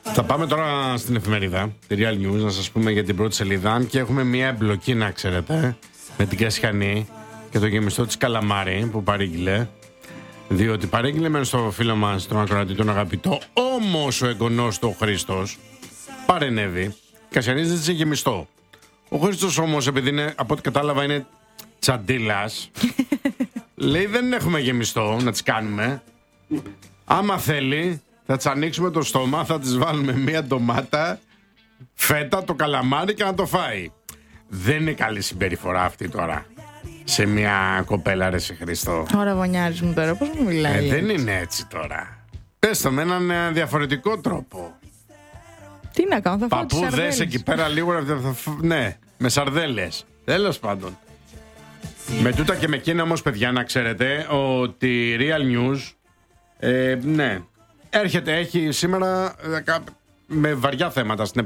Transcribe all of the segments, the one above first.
Θα πάμε τώρα στην εφημερίδα, τη Real News, να σας πούμε για την πρώτη σελίδα. Και έχουμε μια εμπλοκή, να ξέρετε, με την Κασιανή και το γεμιστό της Καλαμάρη που παρήγγειλε. Διότι παρήγγειλε μεν στο φίλο μας, τον ακροατή, τον αγαπητό, όμως ο εγγονός του, ο Χρήστος, παρενέβη. Η Κασιανή ζήτησε γεμιστό. Ο Χρήστος όμως, επειδή είναι, από ό,τι κατάλαβα, είναι τσαντίλας, λέει δεν έχουμε γεμιστό να τις κάνουμε. Άμα θέλει, θα τις ανοίξουμε το στόμα, θα τις βάλουμε μία ντομάτα, φέτα, το καλαμάρι και να το φάει. Δεν είναι καλή συμπεριφορά αυτή τώρα σε μια κοπέλα, ρε σε Χριστό. Ωραία, βονιάρης μου τώρα, πώς μου μιλάει. Δεν είναι έτσι τώρα. Πες το με έναν διαφορετικό τρόπο. Τι να κάνω, θα φάω τις Παππού, σαρδέλες. δες εκεί πέρα λίγο. Ναι, με σαρδέλες. Τέλος πάντων. Με τούτα και με εκείνα όμως, παιδιά, να ξέρετε ότι Real News, ναι, έχει σήμερα με βαριά θέματα στην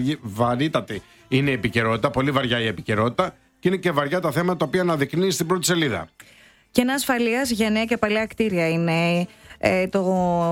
βαρύτατη είναι η επικαιρότητα, πολύ βαριά η επικαιρότητα και είναι και βαριά τα θέματα τα οποία αναδεικνύει στην πρώτη σελίδα. Κενά ασφαλείας για νέα και παλιά κτίρια είναι το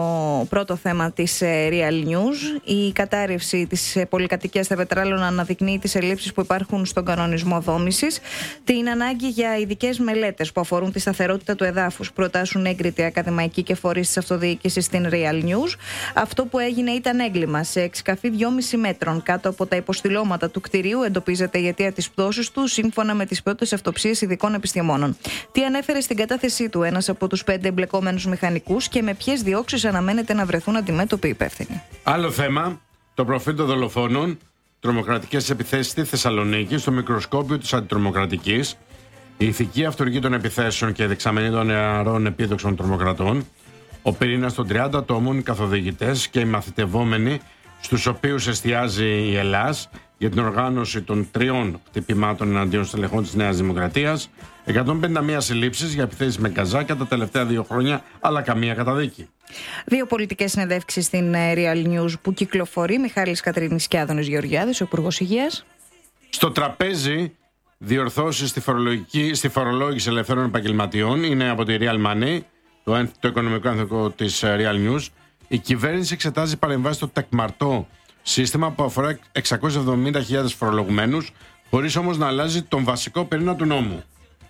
πρώτο θέμα της Real News. Η κατάρρευση της πολυκατοικίας στα Πετράλωνα αναδεικνύει τις ελλείψεις που υπάρχουν στον κανονισμό δόμησης, την ανάγκη για ειδικές μελέτες που αφορούν τη σταθερότητα του εδάφους, προτάσουν έγκριτοι ακαδημαϊκοί και φορείς της αυτοδιοίκησης στην Real News. Αυτό που έγινε ήταν έγκλημα. Σε εξκαφή 2,5 μέτρων κάτω από τα υποστηλώματα του κτηρίου εντοπίζεται η αιτία της πτώσης του, σύμφωνα με τις πρώτες αυτοψίες ειδικών επιστημόνων. Τι ανέφερε στην κατάθεσή του ένας από τους 5 εμπλεκόμενους μηχανικούς και με ποιες διώξεις αναμένεται να βρεθούν αντιμέτωποι υπεύθυνοι. Άλλο θέμα, το προφίλ των δολοφόνων, τρομοκρατικές επιθέσεις στη Θεσσαλονίκη, στο μικροσκόπιο της αντιτρομοκρατικής, η ηθική αυτοργή των επιθέσεων και η δεξαμενή των νεαρών επίδοξων τρομοκρατών, ο πυρήνας των 30 ατόμων, οι καθοδηγητές και οι μαθητευόμενοι, στους οποίους εστιάζει η Ελλάς για την οργάνωση των 3 χτυπημάτων εναντίον στελεχών της Νέας Δημοκρατίας, 151 συλλήψεις για επιθέσεις με γκαζάκια τα τελευταία 2 χρόνια, αλλά καμία καταδίκη. 2 πολιτικές συνεντεύξεις στην Real News που κυκλοφορεί. Μιχάλης Κατρίνης και Άδωνης Γεωργιάδης, ο Υπουργός Υγείας. Στο τραπέζι, διορθώσεις στη φορολόγηση ελευθέρων επαγγελματιών, είναι από τη Real Money, το οικονομικό ένθικο της Real News. Η κυβέρνηση εξετάζει παρεμβάσεις στο τεκμαρτό σύστημα που αφορά 670.000 φορολογουμένους, χωρίς όμως να αλλάζει τον βασικό πυρήνα του νόμου.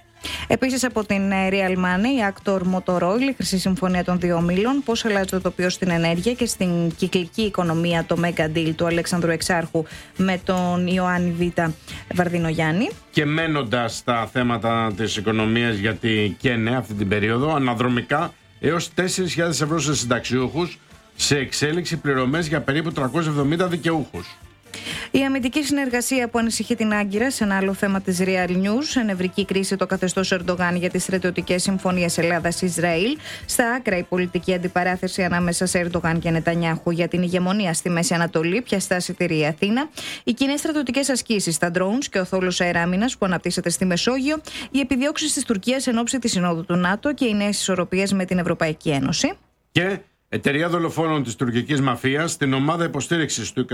Επίσης από την Real Money, η Actor Motor Oil, η χρυσή συμφωνία των 2 ομίλων, πώς αλλάζει το τοπίο στην ενέργεια και στην κυκλική οικονομία, το Mega Deal του Αλέξανδρου Εξάρχου με τον Ιωάννη Β. Βαρδινογιάννη. Και μένοντας στα θέματα της οικονομίας, γιατί και ναι, αυτή την περίοδο, αναδρομικά έως 4.000 ευρώ σε συνταξιούχους, σε εξέλιξη πληρωμές για περίπου 370 δικαιούχους. Η αμυντική συνεργασία που ανησυχεί την Άγκυρα, σε ένα άλλο θέμα της Real News, σε νευρική κρίση το καθεστώς Ερντογάν για τις στρατιωτικές συμφωνίες Ελλάδας-Ισραήλ, στα άκρα η πολιτική αντιπαράθεση ανάμεσα σε Ερντογάν και Νετανιάχου για την ηγεμονία στη Μέση Ανατολή, ποια στάση τηρεί η Αθήνα, οι κοινές στρατιωτικές ασκήσεις, τα drones και ο θόλος αεράμινας που αναπτύσσεται στη Μεσόγειο, οι επιδιώξεις της Τουρκίας εν ώψη της Συνόδου του ΝΑΤΟ και οι νέες ισορροπίες με την Ευρωπαϊκή Ένωση. Και εταιρεία δολοφόνων της τουρκικής μαφίας, στην ομάδα υποστήριξης του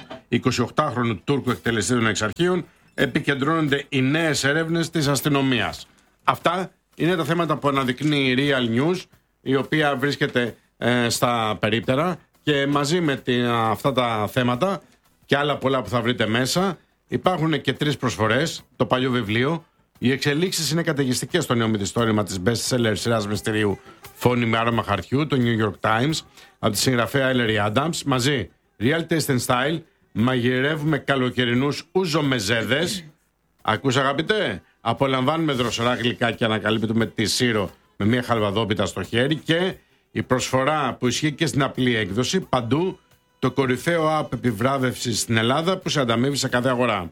28χρονου Τούρκου εκτελεστή των εξαρχείων, επικεντρώνονται οι νέες έρευνες της αστυνομίας. Αυτά είναι τα θέματα που αναδεικνύει η Real News, η οποία βρίσκεται στα περίπτερα, και μαζί με αυτά τα θέματα και άλλα πολλά που θα βρείτε μέσα, υπάρχουν και 3 προσφορές, το παλιό βιβλίο. Οι εξελίξεις είναι καταιγιστικές στο νέο μυθιστόρημα της best-seller σειράς μυστηρίου Φόνη με άρωμα χαρτιού, το New York Times, από τη συγγραφέα Ellery Adams. Μαζί, Real Taste and Style, μαγειρεύουμε καλοκαιρινούς ουζομεζέδες. Ακούς, αγαπητέ? Απολαμβάνουμε δροσερά γλυκά και ανακαλύπτουμε τη σύρο με μια χαλβαδόπιτα στο χέρι. Και η προσφορά που ισχύει και στην απλή έκδοση, παντού, το κορυφαίο app επιβράβευσης στην Ελλάδα που σε ανταμείβει σε κάθε αγορά.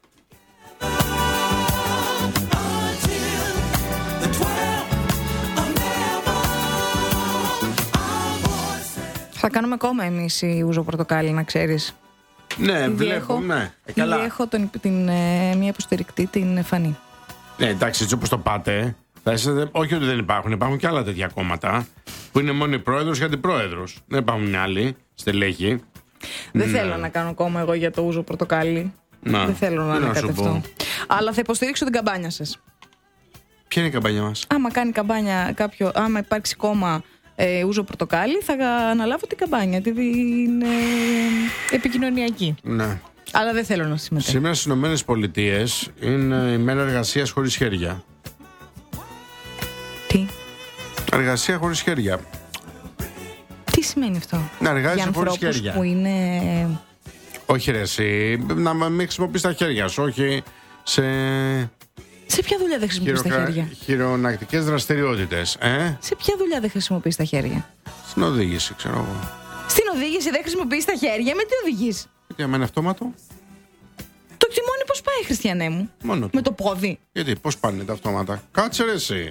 Θα κάνουμε κόμμα εμείς η Ούζο Πορτοκάλι, να ξέρεις. Ναι, βλέπουμε. Ήδη έχω μια υποστηρικτή, την Φανή. Ναι, εντάξει, έτσι όπως το πάτε, όχι ότι δεν υπάρχουν και άλλα τέτοια κόμματα που είναι μόνο η πρόεδρος και αντιπρόεδρος. Δεν υπάρχουν άλλοι στελέχοι. Δεν θέλω να κάνω κόμμα εγώ για το Ούζο Πορτοκάλι. Δεν θέλω να ανακατευτώ. Αλλά θα υποστηρίξω την καμπάνια σας. Ποια είναι η καμπάνια μας? Άμα κάνει καμπάνια άμα υπάρξει κόμμα ούζο πορτοκάλι, θα αναλάβω την καμπάνια, την επικοινωνιακή. Ναι. Αλλά δεν θέλω να συμμετέχω. Σήμερα στις Ηνωμένες Πολιτείες είναι η μέρα εργασίας χωρίς χέρια. Τι? Εργασία χωρίς χέρια. Τι σημαίνει αυτό? Να εργάζεσαι χωρίς χέρια. Που είναι... Όχι ρε εσύ, να μην χρησιμοποιείς τα χέρια σου, όχι σε... Σε ποια δουλειά δεν χρησιμοποιείς τα χέρια? Χειρονακτικές δραστηριότητες, Σε ποια δουλειά δεν χρησιμοποιείς τα χέρια? Στην οδήγηση, ξέρω εγώ. Στην οδήγηση δεν χρησιμοποιείς τα χέρια, με τι οδηγείς? Γιατί άμα είναι αυτόματο. Το τιμόνι πώς πάει, Χριστιανέ μου? Μόνο με το πόδι. Γιατί, πώς πάνε τα αυτόματα? Κάτσε ρε εσύ.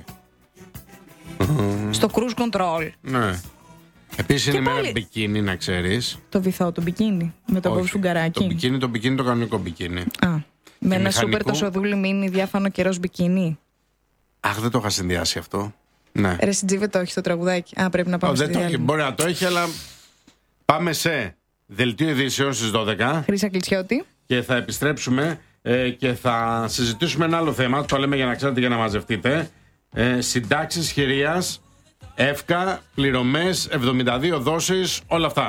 Στο cruise control. Ναι. Επίσης είναι μέρα μπικίνι, να ξέρεις. Το βυθό, το μπικίνι. Με το κοψουγκαράκι. Το μπικίνι, το κανονικό μπικίνι. Με ένα σούπερ το σοδούλι μίνι διάφανο καιρός μπικίνι. Αχ, δεν το είχα συνδυάσει αυτό. Ναι. Ρε Σιτζίβε, το έχει το τραγουδάκι. Πρέπει να πάμε στη διάλειμμα. Μπορεί να το έχει, αλλά πάμε σε δελτίο ειδήσεων στις 12. Χρύσα Κλεισιώτη. Και θα επιστρέψουμε και θα συζητήσουμε ένα άλλο θέμα. Το λέμε για να ξέρετε, για να μαζευτείτε. Συντάξεις χειρίας, εύκα, πληρωμές, 72 δόσεις, όλα αυτά.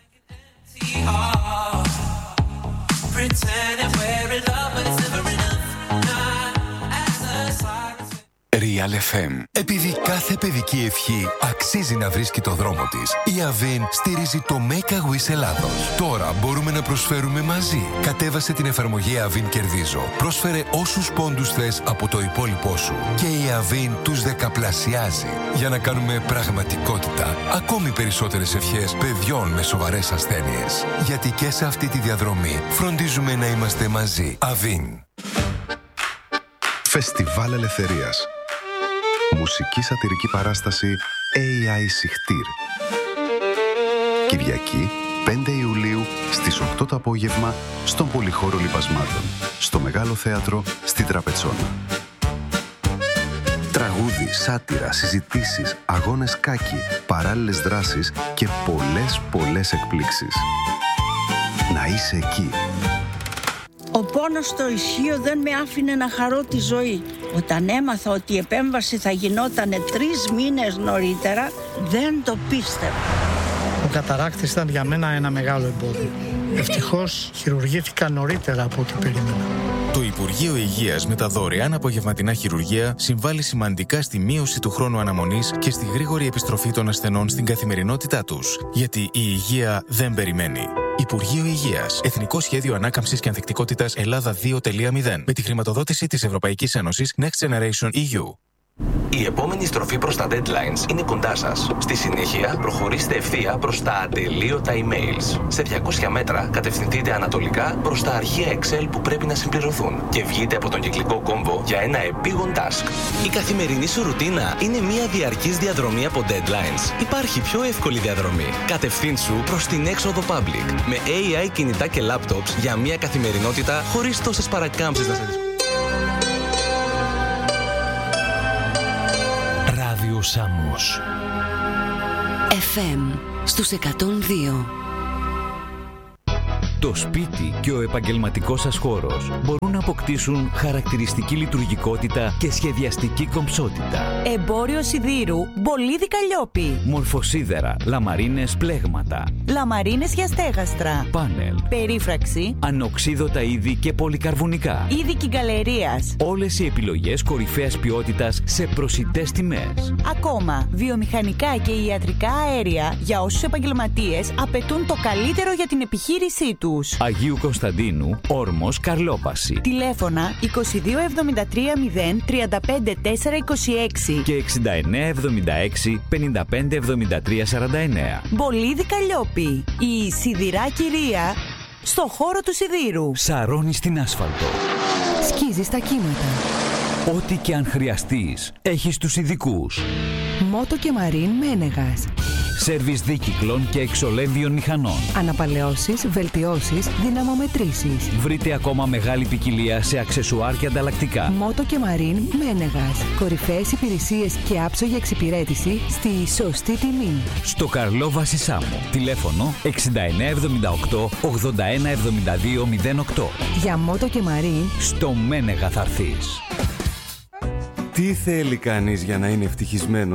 Real FM. Επειδή κάθε παιδική ευχή αξίζει να βρίσκει το δρόμο της, η Avin στηρίζει το Make a Wish Ελλάδος. Τώρα μπορούμε να προσφέρουμε μαζί. Κατέβασε την εφαρμογή Avin Κερδίζω. Πρόσφερε όσους πόντους θες από το υπόλοιπό σου και η Avin τους δεκαπλασιάζει για να κάνουμε πραγματικότητα ακόμη περισσότερες ευχές παιδιών με σοβαρές ασθένειες. Γιατί και σε αυτή τη διαδρομή φροντίζουμε να είμαστε μαζί. Avin. Φεστιβάλ Ελευθερίας. Μουσική σατιρική παράσταση AI Σιχτήρ. Κυριακή 5 Ιουλίου στις 8 το απόγευμα στον Πολυχώρο Λιπασμάτων, στο Μεγάλο Θέατρο στην Τραπετσόνα. Τραγούδι, σάτυρα, συζητήσεις, αγώνες κάκι, παράλληλες δράσεις και πολλές εκπλήξεις. Να είσαι εκεί. Ο πόνος στο ισχύο δεν με άφηνε να χαρώ τη ζωή. Όταν έμαθα ότι η επέμβαση θα γινόταν 3 μήνες νωρίτερα, δεν το πίστευα. Ο καταράκτης ήταν για μένα ένα μεγάλο εμπόδιο. Ευτυχώς χειρουργήθηκα νωρίτερα από ό,τι περίμενα. Το Υπουργείο Υγείας με τα δωρεάν απογευματινά χειρουργία συμβάλλει σημαντικά στη μείωση του χρόνου αναμονής και στη γρήγορη επιστροφή των ασθενών στην καθημερινότητά τους. Γιατί η υγεία δεν περιμένει. Υπουργείο Υγείας. Εθνικό Σχέδιο Ανάκαμψης και Ανθεκτικότητας Ελλάδα 2.0. Με τη χρηματοδότηση της Ευρωπαϊκής Ένωσης Next Generation EU. Η επόμενη στροφή προς τα deadlines είναι κοντά σας. Στη συνέχεια, προχωρήστε ευθεία προς τα ατελείωτα emails. Σε 200 μέτρα, κατευθυνθείτε ανατολικά προς τα αρχεία Excel που πρέπει να συμπληρωθούν και βγείτε από τον κυκλικό κόμβο για ένα επίγον task. Η καθημερινή σου ρουτίνα είναι μια διαρκής διαδρομή από deadlines. Υπάρχει πιο εύκολη διαδρομή. Κατευθύνσου προς την έξοδο public με AI κινητά και laptops για μια καθημερινότητα χωρίς τόσες παρακάμψεις να σε δυσκολεύουν. Σάμος FM στους 102. Το σπίτι και ο επαγγελματικός σας χώρος μπορούν να αποκτήσουν χαρακτηριστική λειτουργικότητα και σχεδιαστική κομψότητα. Εμπόριο σιδήρου Μπολίδι Καλλιόπη. Μορφοσίδερα, λαμαρίνες πλέγματα. Λαμαρίνες για στέγαστρα. Πάνελ. Περίφραξη. Ανοξίδωτα είδη και πολυκαρβουνικά. Είδη κυγκαλερίας. Όλες οι επιλογές κορυφαίας ποιότητας σε προσιτές τιμές. Ακόμα, βιομηχανικά και ιατρικά αέρια για όσους επαγγελματίες απαιτούν το καλύτερο για την επιχείρησή τους. Αγίου Κωνσταντίνου, Όρμος, Καρλόπαση. Τηλέφωνα 2273 0 35 426 και 6976 55 73 49. Μπολίδι Καλλιόπη. Η σιδηρά κυρία στο χώρο του σιδήρου. Σαρώνει στην άσφαλτο. Σκίζει στα κύματα. Ό,τι και αν χρειαστείς, έχεις τους ειδικούς. Μότο και Μαρίν Μένεγας. Σέρβις δίκυκλων και εξολέμβιων μηχανών. Αναπαλαιώσεις, βελτιώσεις, δυναμομετρήσεις. Βρείτε ακόμα μεγάλη ποικιλία σε αξεσουάρ και ανταλλακτικά. Μότο και Μαρίν Μένεγας. Κορυφαίες υπηρεσίες και άψογη εξυπηρέτηση στη σωστή τιμή. Στο Καρλόβαση Σάμο. Τηλέφωνο 6978 8172 08. Για Μότο και Μαρίν στο Μένεγα θα έρθεις. Τι θέλει κανείς για να είναι ευτυχισμένος?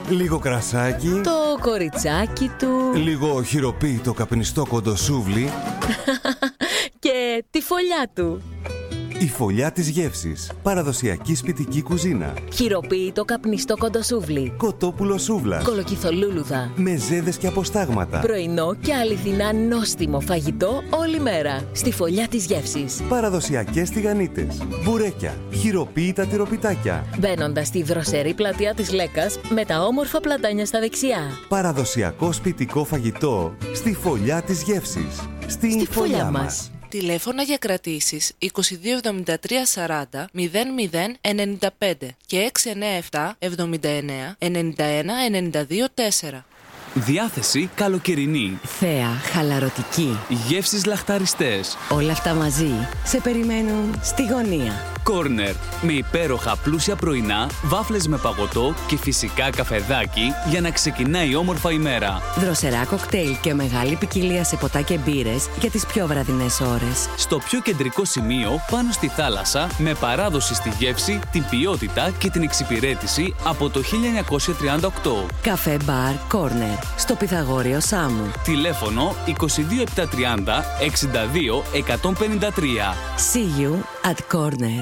Λίγο κρασάκι. Το κοριτσάκι του. Λίγο χειροποίητο καπνιστό κοντοσούβλι. Και τη φωλιά του. Η φωλιά της γεύσης. Παραδοσιακή σπιτική κουζίνα. Χειροποίητο καπνιστό κοντοσούβλι. Κοτόπουλο σούβλας. Κολοκυθολούλουδα. Μεζέδες και αποστάγματα. Πρωινό και αληθινά νόστιμο φαγητό όλη μέρα. Στη φωλιά της γεύσης. Παραδοσιακές τηγανίτες. Μπουρέκια. Χειροποίητα τυροπιτάκια. Μπαίνοντας στη δροσερή πλατεία της Λέκας με τα όμορφα πλατάνια στα δεξιά. Παραδοσιακό σπιτικό φαγητό. Στη φωλιά της γεύσης. Στη φωλιά μας. Τηλέφωνα για κρατήσεις 2273 40 0095 και 697 79 91 92 4. Διάθεση καλοκαιρινή. Θέα, χαλαρωτική. Γεύσεις λαχταριστές. Όλα αυτά μαζί σε περιμένουν στη γωνία. Κόρνερ. Με υπέροχα πλούσια πρωινά, βάφλες με παγωτό και φυσικά καφεδάκι για να ξεκινάει όμορφα η μέρα. Δροσερά κοκτέιλ και μεγάλη ποικιλία σε ποτά και μπύρες για τις πιο βραδινές ώρες. Στο πιο κεντρικό σημείο, πάνω στη θάλασσα, με παράδοση στη γεύση, την ποιότητα και την εξυπηρέτηση από το 1938. Καφέ Μπαρ Κόρνερ. Στο Πυθαγόριο Σάμου. Τηλέφωνο 22730 62 153. See you at Corner.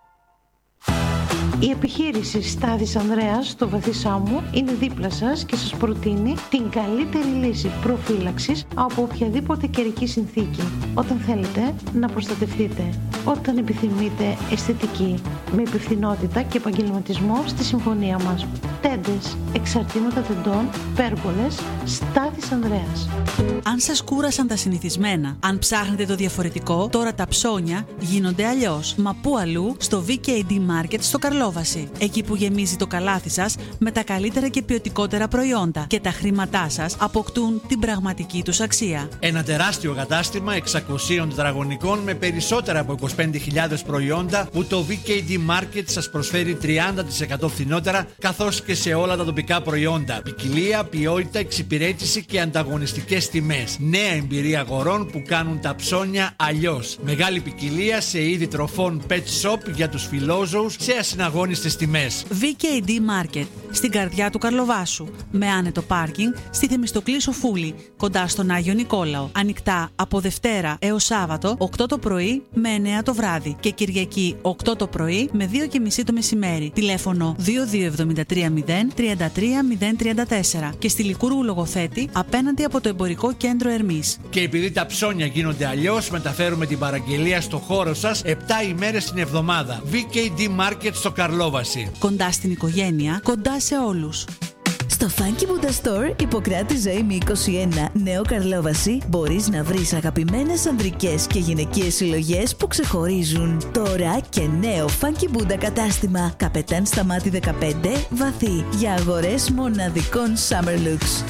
Η επιχείρηση Στάδης Ανδρέας στο Βαθύ Σάμου είναι δίπλα σας και σας προτείνει την καλύτερη λύση προφύλαξης από οποιαδήποτε καιρική συνθήκη. Όταν θέλετε να προστατευτείτε, όταν επιθυμείτε αισθητική, με υπευθυνότητα και επαγγελματισμό στη συμφωνία μας. Τέντες, εξαρτήματα τεντών, πέρμπολες, Στάδης Ανδρέας. Αν σας κούρασαν τα συνηθισμένα, αν ψάχνετε το διαφορετικό, τώρα τα ψώνια γίνονται αλλιώς. Μα πού αλλού? Στο VKD Market στο Καρλόβαση. Εκεί που γεμίζει το καλάθι σας με τα καλύτερα και ποιοτικότερα προϊόντα και τα χρήματά σας αποκτούν την πραγματική τους αξία. Ένα τεράστιο κατάστημα 600 τετραγωνικών με περισσότερα από 25.000 προϊόντα που το VKD Market σας προσφέρει 30% φθηνότερα, καθώς και σε όλα τα τοπικά προϊόντα. Ποικιλία, ποιότητα, εξυπηρέτηση και ανταγωνιστικές τιμές. Νέα εμπειρία αγορών που κάνουν τα ψώνια αλλιώς. Μεγάλη ποικιλία σε είδη τροφών pet shop για τους φιλόζωους σε ασυναγώνιστες τιμές. VKD Market, στην καρδιά του Καρλοβάσου, με άνετο πάρκινγκ στη Θεμιστοκλή Σοφούλη, κοντά στον Άγιο Νικόλαο. Ανοιχτά από Δευτέρα έως Σάββατο 8 το πρωί με 9 το βράδυ και Κυριακή 8 το πρωί με 2:30 το μεσημέρι. Τηλέφωνο 22730 33034 και στη Λικούργου Λογοθέτη απέναντι από το Εμπορικό Κέντρο Ερμής. Και επειδή τα ψώνια γίνονται αλλιώς, μεταφέρουμε την παραγγελία στο χώρο σας 7 ημέρες την εβδομάδα. VKD Market στο Καρλόβαση. Κοντά στην οικογένεια, κοντά σε όλους. Στο Funky Buddha Store, Ιπποκράτη Ζωή 21, Νέο Καρλόβαση, μπορείς να βρεις αγαπημένες ανδρικές και γυναικείες συλλογές που ξεχωρίζουν. Τώρα και νέο Funky Buddha κατάστημα, Καπετάν Σταμάτη 15, Βαθύ, για αγορές μοναδικών Summer Looks.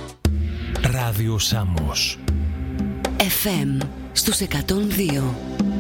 Ράδιο Σάμος. FM στους 102.